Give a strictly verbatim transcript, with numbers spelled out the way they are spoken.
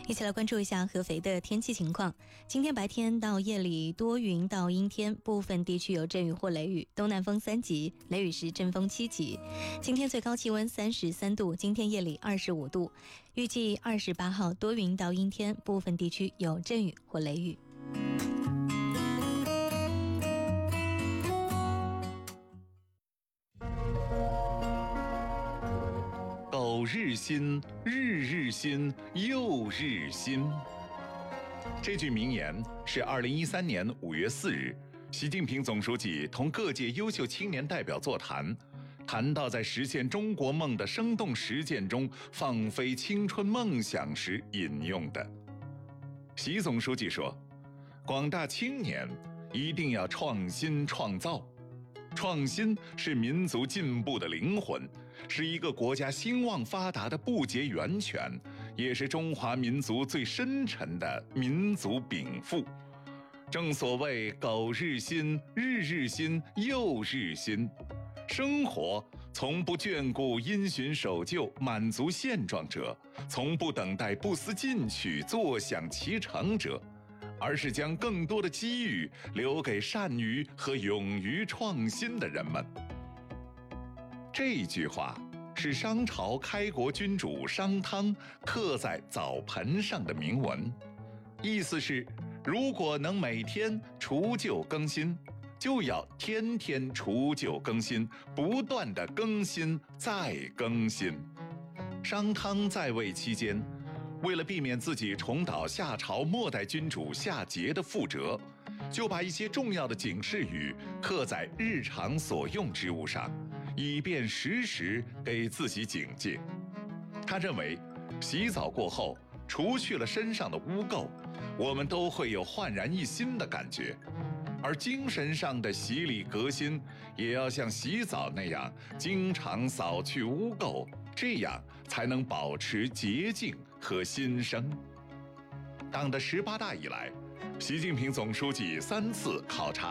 一起来关注一下合肥的天气情况。今天白天到夜里多云到阴天，部分地区有阵雨或雷雨，东南风三级，雷雨时阵风七级。今天最高气温三十三度，今天夜里二十五度。预计二十八号多云到阴天，部分地区有阵雨或雷雨。 苟日新，日日新，又日新。这句名言是二零一三年五月四日，习近平总书记同各界优秀青年代表座谈，谈到在实现中国梦的生动实践中放飞青春梦想时引用的。习总书记说，广大青年一定要创新创造。创新是民族进步的灵魂，是一个国家兴旺发达的不竭源泉，也是中华民族最深沉的民族禀赋。正所谓苟日新，日日新，又日新。生活从不眷顾因循守旧、满足现状者，从不等待不思进取、坐享其成者，而是将更多的机遇留给善于和勇于创新的人们。这句话是商朝开国君主商汤刻在澡盆上的铭文，意思是，如果能每天除旧更新，就要天天除旧更新，不断地更新再更新。商汤在位期间，为了避免自己重蹈夏朝末代君主夏桀的覆辙，就把一些重要的警示语刻在日常所用之物上，以便时时给自己警戒。他认为，洗澡过后，除去了身上的污垢，我们都会有焕然一新的感觉。而精神上的洗礼革新，也要像洗澡那样，经常扫去污垢，这样才能保持洁净和新生。党的十八大以来，习近平总书记三次考察